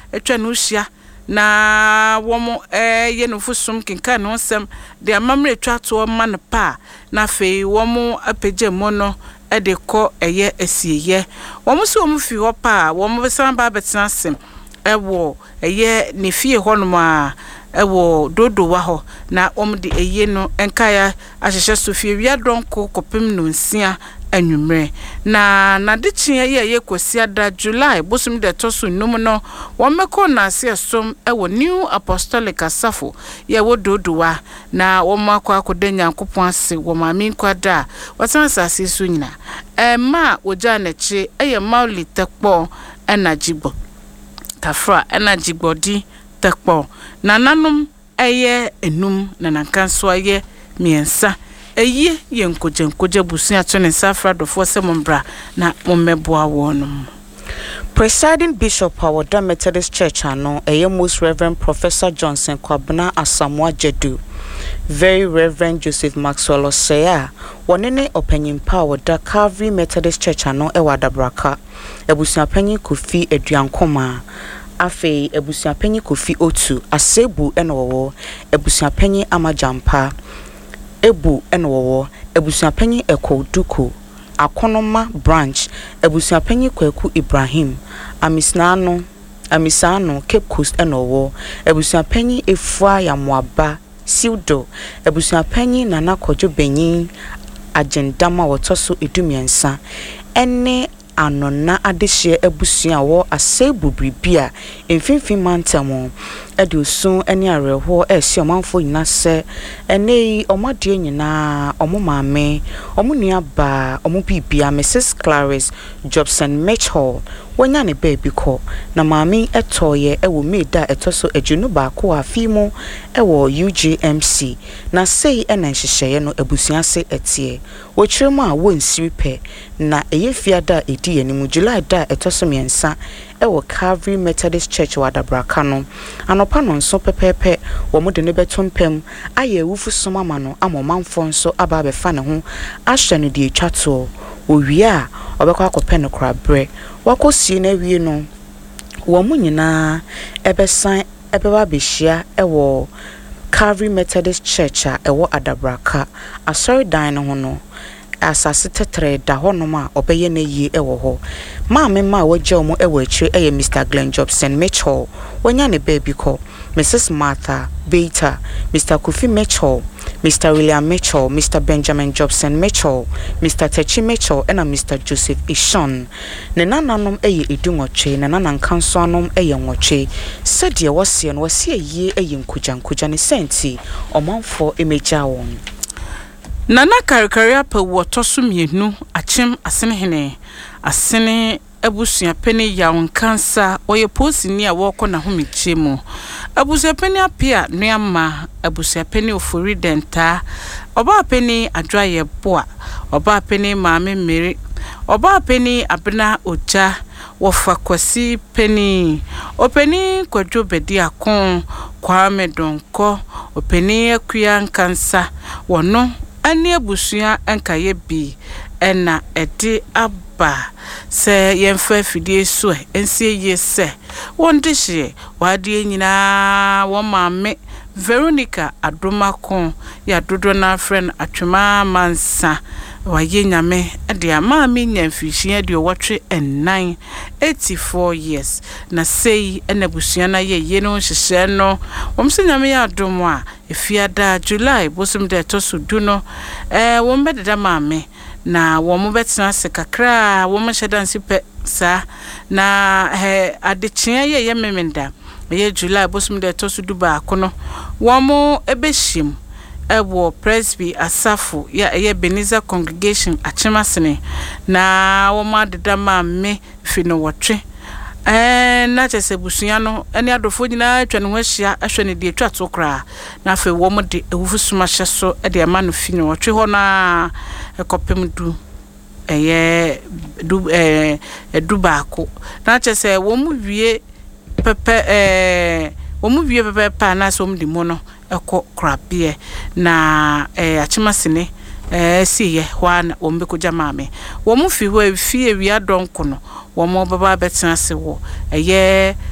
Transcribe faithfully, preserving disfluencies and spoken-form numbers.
etwa no hia na womo eh ye no fusum kenka no nsem de amamre etwa to man pa na fe womo apagye mo no e de kɔ eye asieye womo so womo fi ho pa womo besan ba betena asem ewo eye ne fie ho no ma ewo dodo wa ho na om de eye no enka ya ahyehye so fie wi adonko kopem no nsia anwumre na na de chia ye ye kosi ada July bosum de toso num no wo meko na ase som ewo New Apostolic Asafo ye wo dodo wa na wo makwa akoda Nyankopon ase wo maami nkwada watan asase so nyina e ma oja na chi eye mauli tekpo enagigbo kafra enagigbodi tekpo nananum eye enum na nankanso aye miensa eye yenkoje nkoje busia to ne safra dofo semombra na mommeboa wonum. Presiding Bishop Awoda Methodist Church ano eye Most Reverend Professor Johnson Kwabena Asamoah Jedu, Very Reverend Joseph Maxwell Osea wonene opanyimpa Awoda Calvary Methodist Church ano e wadabraka ebusuapanyi Kofi Eduankoma afe ebusuapanyi Kofi Otu Asebu enowo ebusuapanyi Amajampa Ebu enowo ebusuapanyi Ekoduku Akonoma branch ebusuapanyi Kwaku Ibrahim Amisnano Amisano Cape Coast enowo ebusuapanyi Efua ya Moaba Sildo ebusuapanyi Nana Kojo Benyin Agendama wotoso edumiensa ene anona adehye ebusua wo Asebu bribia emfimfin mantamo edusun ene areho ehye omanfo nyina se ene omade nyina omomame omunua ba omubibia Missus Clarice Jobson Mitchell wonya ne baby ko na maami etoye ewo meda etoso ejunu ba ko afimo ewo U G M C na sei ena nhyehyeye no ebusua se etie wo kiremu a wonsiripe na eyefiada edi enimu July da etoso miensa ewo Calvary Methodist Church wadabraka no anopa no nso pepepe wo mu de ne betompem aye wufu soma ma no amomanfo nso aba be fa ne ho ahye no de etwato owia obekwa akopɛ no krabre wakosi na wie no wo mu nyina ebesan ebeba behia ewo Calvary Methodist Church a ewo adabraka asori dan no ho no asase tetre da honom a obeye na yie ewo ho maame ma waje omo ewo akire eye Mister Glenn Jobson Mitchell wonya ne baby ko Missus Martha Beta Mister Kofi Mitchell Mister William Mitchell Mister Benjamin Jobson Mitchell Mister Techi Mitchell and Mister Joseph Ishon ne nananom eye edunwoche ne nanan kanso anom eye nwoche sede wose no wase yie eye nkujankuja ne senti omanfo emeja won Nana karikaria pa wotoso mienu achim asene hene asene abusua peni ya onkansa oye posini a woko na homiche mu abusua peni apia nuama abusua peni ofori denta oba peni adwaye boa oba peni maame mmeri oba peni abena oja wofa kwasi peni openi kwadwo bedi akon kwame donko openi akua nkansa wono ani abusua enkaye bi ena edi aba se yemfa fidie so ensie yese wondihye wade nyina wo maame Veronica Adomakon ya dodo na friend atwema mansa waye nyame de amaami nyamfihia de wotwe nine eighty-four years na sei enabusua na ye ye no hyehye no womse nyame ya adomo a efiada July bosum de toso du no eh wombededa maame na womo betena se kakra womo hyedansi pe sa na he adechia ye ye memenda ye July bosum de toso du ba akono womo ebehim ewo Presby Asafo ya ye Beniza congregation achemasene na womo adeda maame fi no wotwe eh na chese busua no ene adofo nyina atwa no hwahia ahwe ne de atwa to kra na afi womo de ewufusuma hye so e de ama no fi no wotwe ho na ekopem du eye du eh du baako na chese womo wie pepe eh womo wie pepe pa na so mdi mo no eko krabie na eh achemasene eh siye hwana wombeko jamame womo fi ho fi ewia donko no womo baba betena se wo eye